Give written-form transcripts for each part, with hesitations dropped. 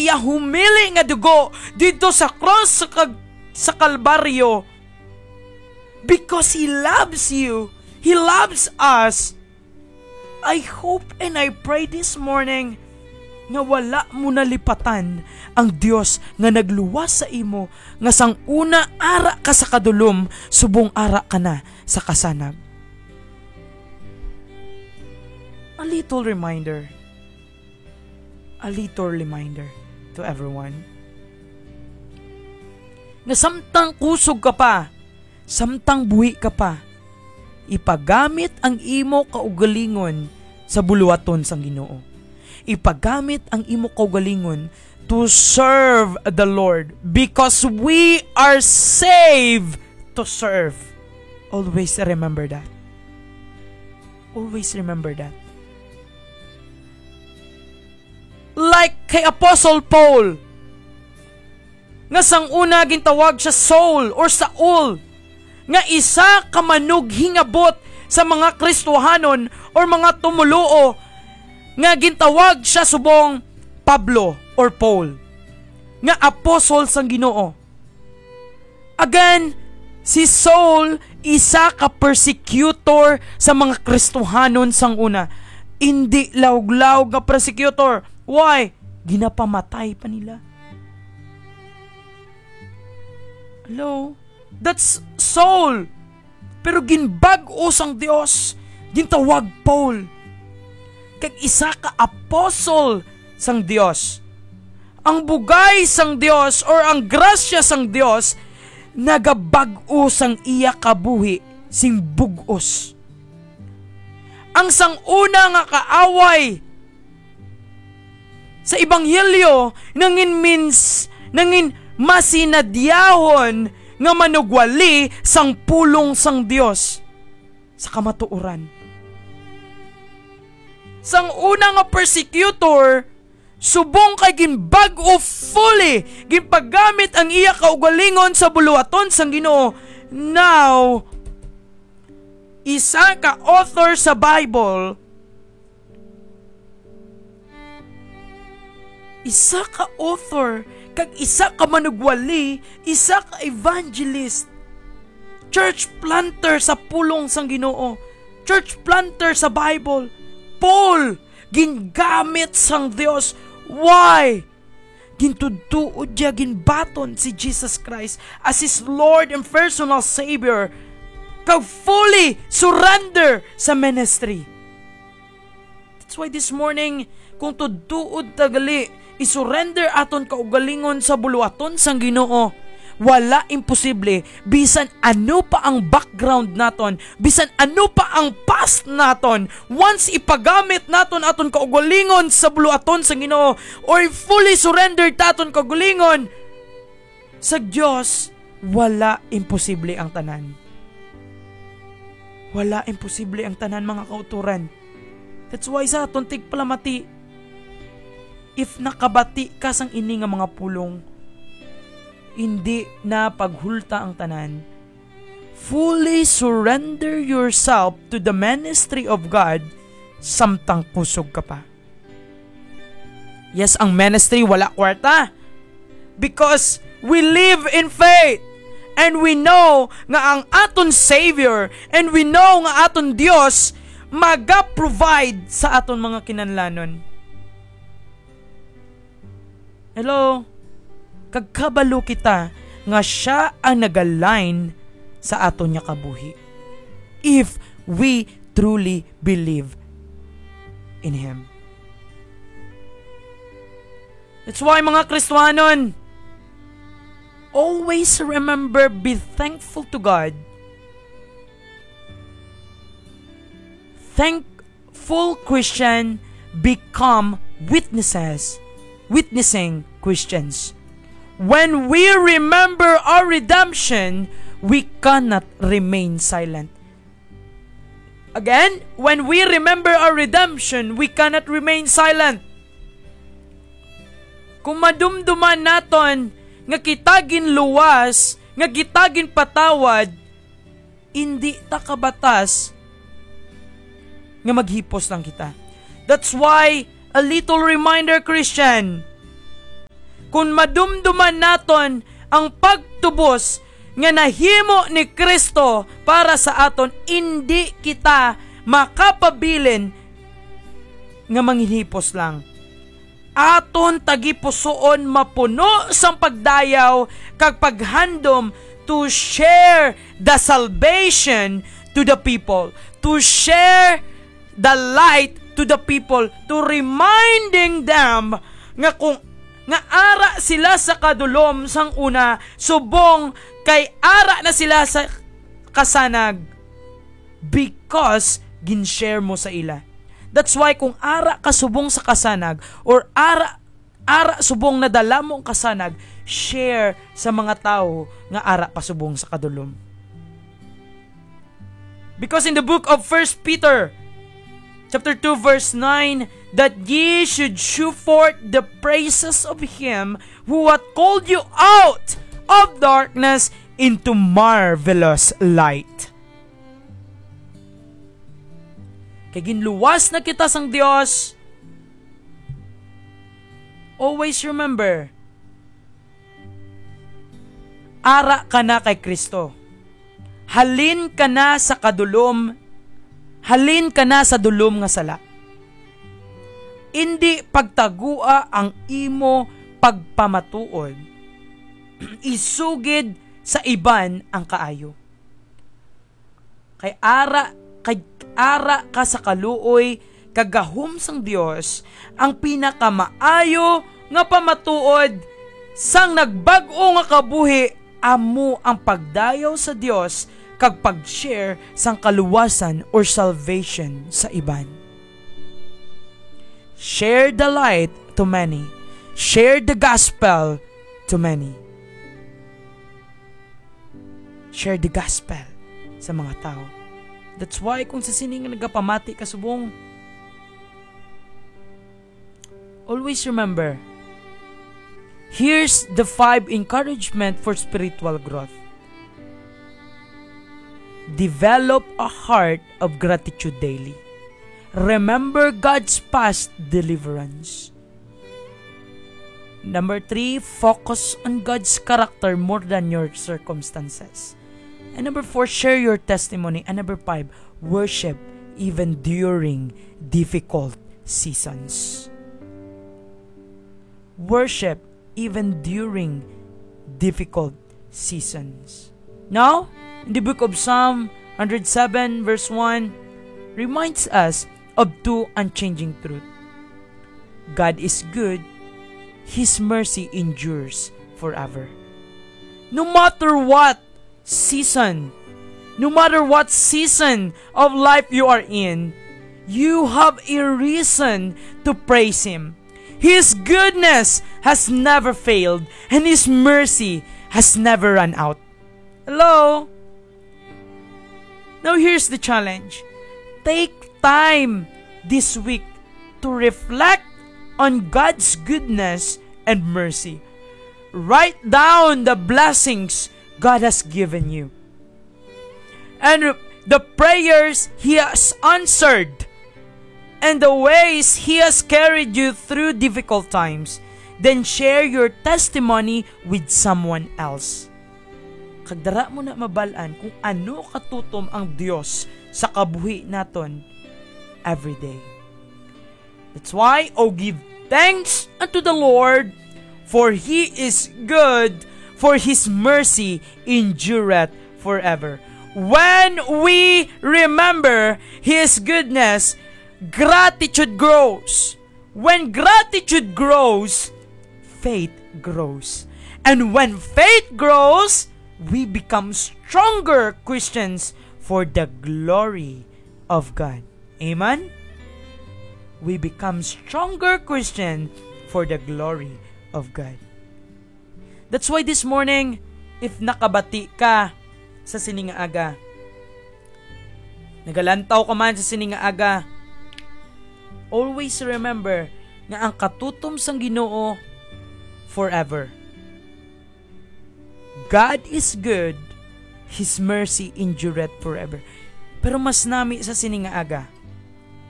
iya humili nga dugo dito sa cross sa Kalbaryo because He loves you. He loves us. I hope and I pray this morning nga wala mo nalipatan ang Dios nga nagluwas sa imo nga sang una ara ka sa kadulom, subong ara ka na sa kasanag. A little reminder to everyone nga samtang kusog ka pa, samtang buhi ka pa, ipagamit ang imo kaugalingon sa buluwaton sang Ginoo. Ipagamit ang imo kaugalingon to serve the Lord because we are saved to serve. Always remember that. Always remember that. Like kay Apostle Paul, nga sang una gintawag siya Saul or Saul, nga isa ka manog hingabot sa mga Kristohanon or mga tumuluo, nga gintawag siya subong Pablo or Paul, nga apostle sang Ginoo. Again, si Saul isa ka persecutor sa mga Kristohanon sang una. Hindi lawg-lawg nga persecutor. Why? Ginapamatay pa nila. Hello? That's Saul. Pero ginbag-o sang Dios, gintawag Paul. Kag isa ka apostle sang Dios. Ang bugay sang Dios or ang grasya sang Dios nagabag-o sang iya kabuhi sing bugos. Ang sang una nga kaaway sa Ebanghelyo nangin masinadyahon nga manugwali sang pulong sang Dios sa kamatuoran. Sang una nga persecutor, subong kay ginbag-o fully, ginpagamit ang iya kaugalingon sa buluwaton sang Ginoo. Now, isa ka author sa Bible, isa ka author, kag isa ka manugwali, isa ka evangelist, church planter sa pulong sang Ginoo, church planter sa Bible. Paul, gingamit sang Dios. Why? Gintudtuod niya, ginbaton si Jesus Christ as His Lord and personal Savior, kag fully surrender sa ministry. That's why this morning, kung tudtuod tagali, isurrender aton kaugalingon sa buluaton sang Ginoo, wala imposible. Bisan ano pa ang background naton, bisan ano pa ang past naton, once ipagamit naton aton kaugalingon sa buluaton sang Ginoo or fully surrendered taton kaugalingon sa Dios, wala imposible ang tanan. Wala imposible ang tanan, mga kauturan. That's why sa aton tigpalamati, if nakabati ka sang ini nga mga pulong, hindi na paghulta ang tanan. Fully surrender yourself to the ministry of God, samtang kusog ka pa. Yes, ang ministry wala kwarta, because we live in faith and we know nga ang aton Savior and we know nga aton Dios maga-provide sa aton mga kinahanglanon. Hello? Kagkabalo kita nga siya ang nag-align sa aton niya kabuhi. If we truly believe in Him. That's why, mga Kristohanon, always remember, be thankful to God. Thankful Christian become witnessing Christians. When we remember our redemption, we cannot remain silent. Again, when we remember our redemption, we cannot remain silent. Kung madumduman naton nga kitagin luwas, nga kitagin patawad, hindi ta kabatas nga maghipos lang kita. That's why, a little reminder, Christian, kung madumduman naton ang pagtubos nga nahimo ni Kristo para sa aton, hindi kita makapabilin nga manghihipos lang. Aton tagipusoon mapuno sang pagdayaw kag paghandom to share the salvation to the people, to share the light to the people, to reminding them nga kung nga ara sila sa kadulom sang una, subong kay ara na sila sa kasanag because ginshare mo sa ila. That's why kung ara ka subong sa kasanag or ara subong nadala mo ang kasanag, share sa mga tao nga ara pasubong sa kadulom. Because in the book of 1 Peter chapter 2 verse 9, that ye should shew forth the praises of him who hath called you out of darkness into marvelous light. Kay ginluwas na kita sang Dios. Always remember, ara ka na kay Kristo. Halin ka na sa kadulom. Halin ka na sa dulom nga sala. Hindi pagtagua ang imo pagpamatuod. Isugid sa iban ang kaayo. Kay ara ka sa kaluoy kagahom sang Dios ang pinakamaayo nga pamatuod sang nagbag-o nga kabuhi, amo ang pagdayaw sa Dios kag pag-share sang kaluwasan or salvation sa iban. Share the light to many. Share the gospel to many. Share the gospel sa mga tao. That's why kung sa sining nagapamati ka subong, always remember, here's the 5 encouragement for spiritual growth. Develop a heart of gratitude daily. Remember God's past deliverance. Number 3, focus on God's character more than your circumstances. And number 4, share your testimony. And number 5, worship even during difficult seasons. Worship even during difficult seasons. Now, in the book of Psalm 107 verse 1 reminds us of 2 unchanging truths. God is good. His mercy endures forever. No matter what season of life you are in, you have a reason to praise Him. His goodness has never failed, and His mercy has never run out. Hello? Now here's the challenge. Take time this week to reflect on God's goodness and mercy. Write down the blessings God has given you and the prayers He has answered and the ways He has carried you through difficult times. Then share your testimony with someone else. Kagdara mo na mabalaan kung ano katutom ang Dios sa kabuhi naton every day. That's why, give thanks unto the Lord, for He is good, for His mercy endureth forever. When we remember His goodness, gratitude grows. When gratitude grows, faith grows. And when faith grows, we become stronger Christians for the glory of God. Amen? We become stronger Christian for the glory of God. That's why this morning, if nakabati ka sa siningaaga, nagalantaw ka man sa siningaaga, always remember na ang katutom sang Ginoo forever. God is good, His mercy endureth forever. Pero mas nami sa siningaaga,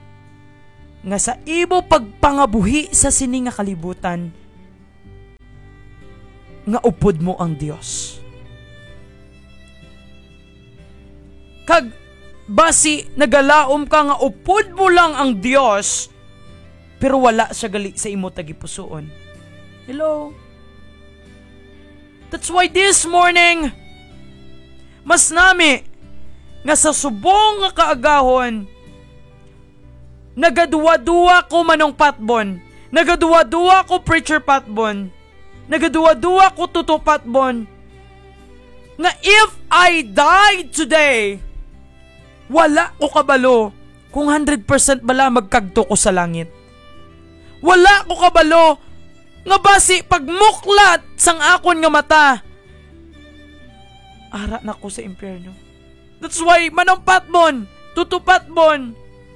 nga sa ibo pagpangabuhi sa sininga kalibutan, nga upod mo ang Dios. Kag basi nagalaom ka nga upod mo lang ang Dios, pero wala siya gali sa imo tagipusoon. Hello? That's why this morning, mas nami nga sa subong nga kaagahon, nagaduwa-duwa ko manong patbon, nagaduwa-duwa ko preacher patbon, nagaduwa-duwa ko tuto patbon, nga if I die today, wala ko kabalo kung 100% bala magkagto ko sa langit. Wala ko kabalo nga basi pagmuklat sang akon nga mata, ara na ko sa impyerno. That's why manong patbon, tuto patbon,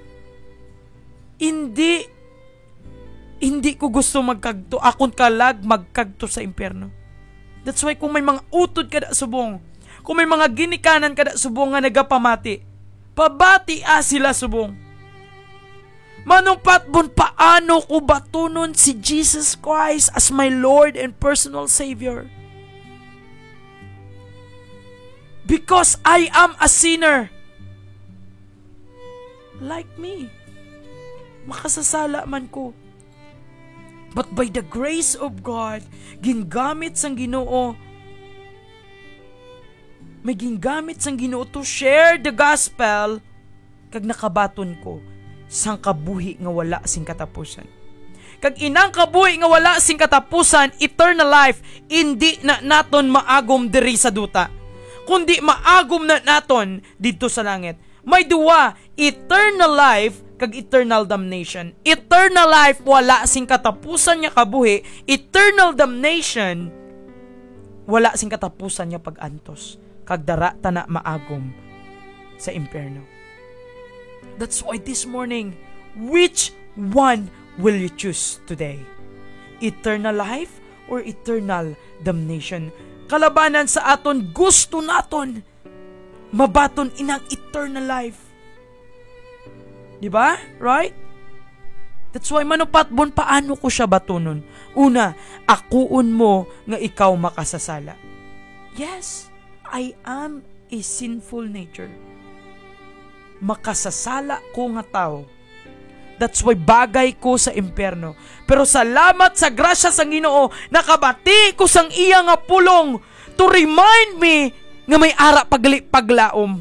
hindi ko gusto magkagto, akon kalag magkagto sa impyerno. That's why kung may mga utod kada subong, kung may mga ginikanan kada subong nga nagapamati, pabati sila subong. Manong patbon, paano ko batunon si Jesus Christ as my Lord and personal Savior? Because I am a sinner. Like me. Makasasala man ko. But by the grace of God, gingamit sang Ginoo, may gingamit sang Ginoo to share the gospel, kag nakabaton ko sang kabuhi nga wala sing katapusan. Kag inang kabuhi nga wala sing katapusan, eternal life, hindi na naton maagom diri sa duta, kundi maagom na naton dito sa langit. May duwa, eternal life kag eternal damnation. Eternal life wala sing katapusan nga kabuhi, eternal damnation wala sing katapusan nga pag-antos, kag dara ta na maagom sa impyerno. That's why this morning, which one will you choose today? Eternal life or eternal damnation? Kalabanan sa aton, gusto naton mabaton inang eternal life. Diba? Right? That's why manupatbon, paano ko siya batunon? Una, akuon mo nga ikaw makasasala. Yes, I am a sinful nature. Makasasala ko nga tao. That's why bagay ko sa impyerno. Pero salamat sa grasya sang Ginoo, nakabati ko sang iya nga pulong to remind me nga may ara paglaom.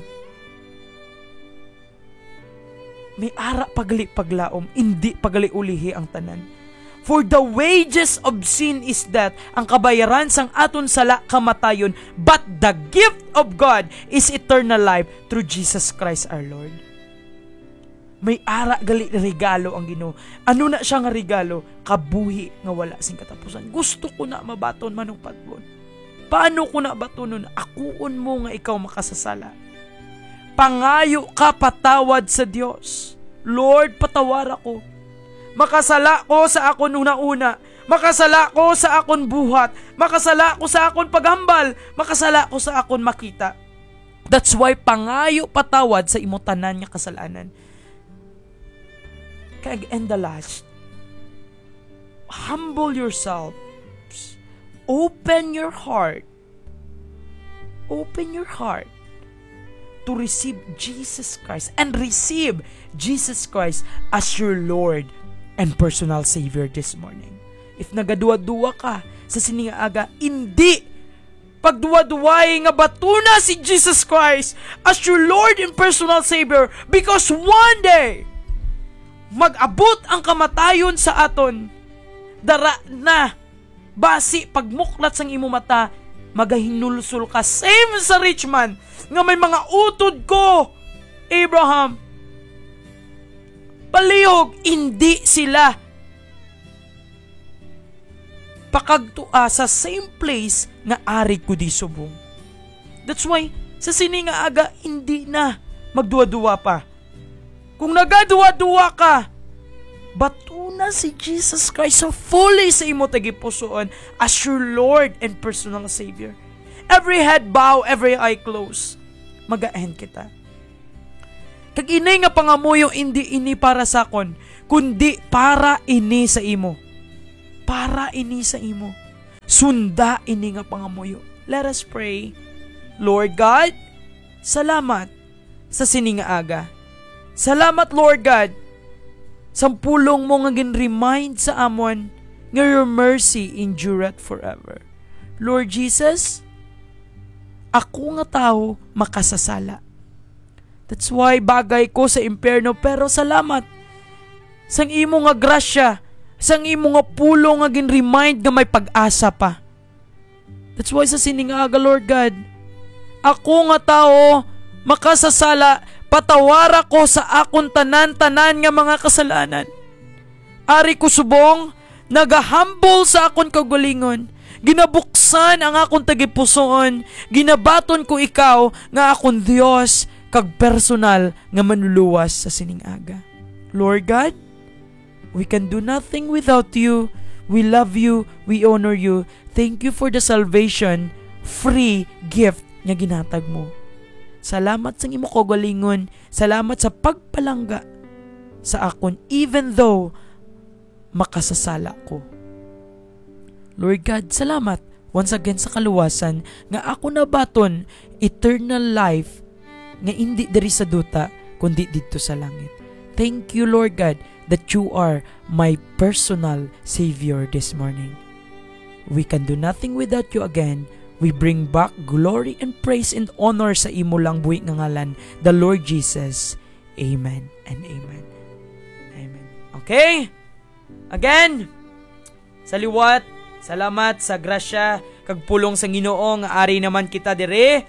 May ara paglaom, hindi ulihi ang tanan. For the wages of sin is death. Ang kabayaran sang aton sala kamatayon, but the gift of God is eternal life through Jesus Christ our Lord. May ara gali regalo ang Ginoo. Ano na siya nga regalo? Kabuhi nga wala sing katapusan. Gusto ko na mabaton manong patbon. Paano ko na batunon? Akuon mo nga ikaw makasasala. Pangayo ka patawad sa Dios. Lord, patawar ako. Makasala ko sa akon una-una. Makasala ko sa akon buhat. Makasala ko sa akon paghambal. Makasala ko sa akon makita. That's why pangayo patawad sa imo tanan nga kasalanan. And the last, humble yourself. Open your heart. Open your heart to receive Jesus Christ and receive Jesus Christ as your Lord and personal Savior this morning. If nagaduwa-duwa ka sa sininga-aga, hindi pagduwa-duway nga batuna si Jesus Christ as your Lord and personal Savior, because one day mag-abot ang kamatayon sa aton. Dara na basi pagmuklat sang imo mata, magahinulsul ka, same sa rich man nga may mga utod ko, Abraham. Palihog, hindi sila pakagtua sa same place nga ari ko di subong. That's why sa sininga aga hindi na magduwa-duwa pa. Kung nagaduwa-duwa ka, batuna si Jesus Christ so fully sa imo tagipusoon as your Lord and personal Savior. Every head bow, every eye close. Mag-a-end kita. Kag inay nga pangamuyo, hindi ini para sa kon, kundi para ini sa imo. Para ini sa imo. sunda ini nga pangamuyo. Let us pray. Lord God, salamat sa sininga aga. Salamat Lord God sa pulong mo nga gin-remind sa amon nga your mercy endureth forever. Lord Jesus, ako nga tao makasasala. That's why bagay ko sa impyerno, pero salamat sang imo nga grasya, sang imo nga pulong nga gin-remind nga may pag-asa pa. That's why sa siningaga Lord God, ako nga tao makasasala, patawara ko sa akon tanan-tanan nga mga kasalanan. Ari ko subong, nagahambol sa akon kagalingon, ginabuksan ang akon tagipusoon, ginabaton ko ikaw nga akon Dios kag personal nga manluluwas sa siningaga. Lord God, we can do nothing without you. We love you, we honor you. Thank you for the salvation, free gift nga ginatag mo. Salamat sa imo kagalingon, salamat sa pagpalangga sa akon even though makasasala ko. Lord God, salamat once again sa kaluwasan nga ako nabaton eternal life nga hindi diri sa duta kundi dito sa langit. Thank you Lord God that you are my personal Savior this morning. We can do nothing without you again. We bring back glory and praise and honor sa imo lang buhi nga ngalan, the Lord Jesus. Amen and amen. Amen. Okay? Again, sa liwat, salamat sa grasya kag pulong sa Ginoo nga ari naman kita dire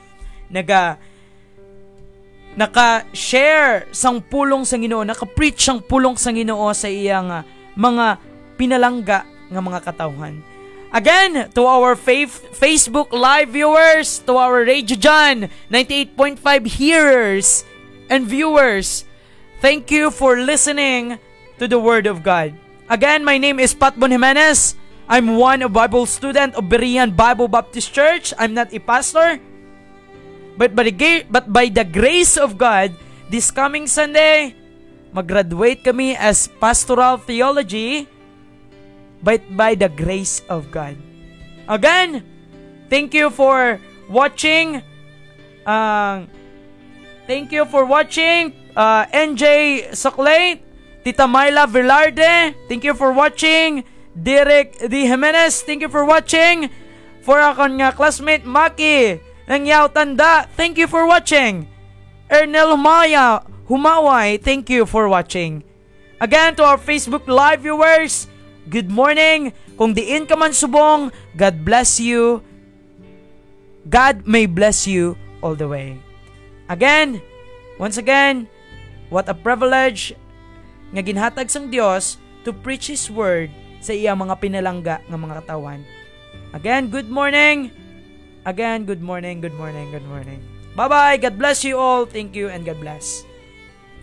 naka-share sang pulong sa Ginoo, naka-preach sang pulong sa Ginoo sa iyang mga pinalangga nga mga katawhan. Again, to our Facebook live viewers, to our Radio John 98.5 hearers and viewers, thank you for listening to the Word of God. Again, my name is Pat Bon Jimenez. I'm one a Bible student of Berean Bible Baptist Church. I'm not a pastor. But by the grace of God, this coming Sunday, mag-graduate kami as Pastoral Theology by the grace of God. Again, thank you for watching. NJ Soclate, Tita Myla Velarde, thank you for watching. Derek D. Jimenez, thank you for watching. For akong nga classmate Maki ng Yaw Tanda, thank you for watching. Ernel Humaway, thank you for watching. Again, to our Facebook live viewers, good morning. Kung diin ka man subong, God bless you. God may bless you all the way. Again, once again, what a privilege nga ginhatag sang Dios to preach His Word sa iyang mga pinalangga nga mga katawan. Again, good morning. Again, good morning. Bye-bye. God bless you all. Thank you and God bless.